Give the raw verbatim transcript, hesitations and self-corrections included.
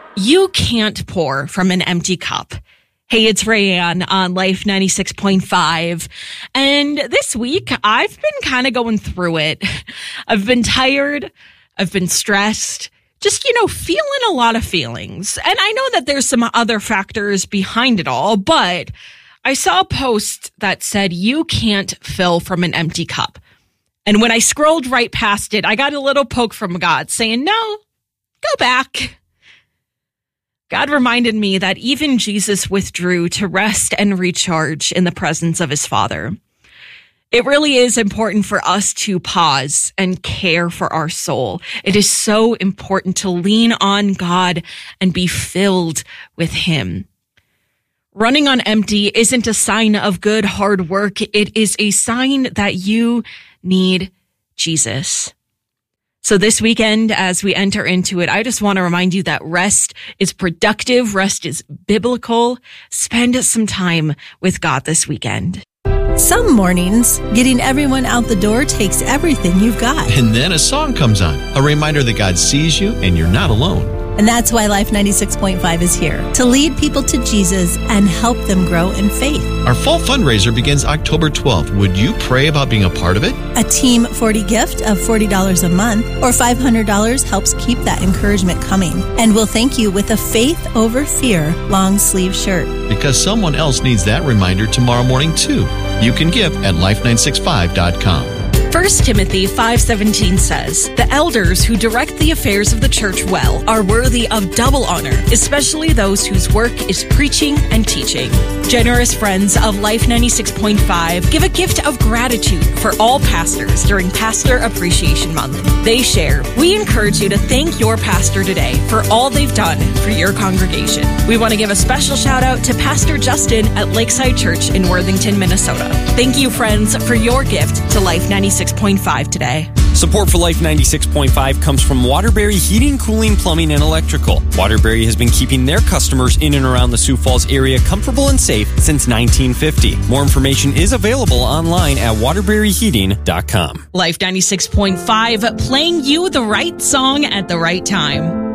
You can't pour from an empty cup. Hey, it's Rayanne on Life ninety-six point five. And this week, I've been kind of going through it. I've been tired. I've been stressed. Just, you know, feeling a lot of feelings. And I know that there's some other factors behind it all, but I saw a post that said, you can't fill from an empty cup. And when I scrolled right past it, I got a little poke from God saying, no, go back. God reminded me that even Jesus withdrew to rest and recharge in the presence of his Father. It really is important for us to pause and care for our soul. It is so important to lean on God and be filled with him. Running on empty isn't a sign of good, hard work. It is a sign that you need Jesus. So this weekend, as we enter into it, I just want to remind you that rest is productive. Rest is biblical. Spend some time with God this weekend. Some mornings, getting everyone out the door takes everything you've got. And then a song comes on, a reminder that God sees you and you're not alone. And that's why Life ninety-six point five is here, to lead people to Jesus and help them grow in faith. Our fall fundraiser begins October twelfth. Would you pray about being a part of it? A Team forty gift of forty dollars a month or five hundred dollars helps keep that encouragement coming. And we'll thank you with a Faith Over Fear long sleeve shirt. Because someone else needs that reminder tomorrow morning too. You can give at life nine six five dot com. First Timothy five seventeen says, the elders who direct the affairs of the church well are worthy of double honor, especially those whose work is preaching and teaching. Generous friends of Life ninety-six point five give a gift of gratitude for all pastors during Pastor Appreciation Month. They share, we encourage you to thank your pastor today for all they've done for your congregation. We want to give a special shout out to Pastor Justin at Lakeside Church in Worthington, Minnesota. Thank you, friends, for your gift to Life ninety-six point five today. Support for Life ninety-six point five comes from Waterbury Heating, Cooling, Plumbing, and Electrical. Waterbury has been keeping their customers in and around the Sioux Falls area comfortable and safe since nineteen fifty. More information is available online at waterbury heating dot com. Life ninety-six point five, playing you the right song at the right time.